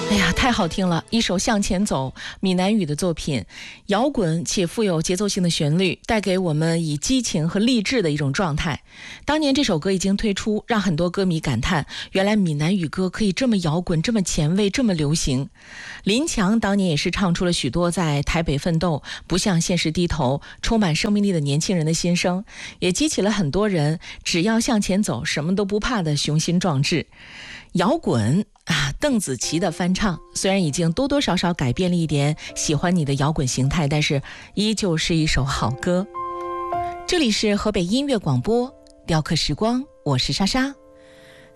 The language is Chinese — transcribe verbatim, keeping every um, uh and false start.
哎呀，太好听了！一首《向前走》，闽南语的作品，摇滚且富有节奏性的旋律，带给我们以激情和励志的一种状态。当年这首歌一经推出，让很多歌迷感叹，原来闽南语歌可以这么摇滚，这么前卫，这么流行。林强当年也是唱出了许多在台北奋斗、不向现实低头、充满生命力的年轻人的心声，也激起了很多人只要向前走，什么都不怕的雄心壮志。摇滚啊，邓紫棋的翻唱虽然已经多多少少改变了一点喜欢你的摇滚形态，但是依旧是一首好歌。这里是河北音乐广播，雕刻时光，我是莎莎。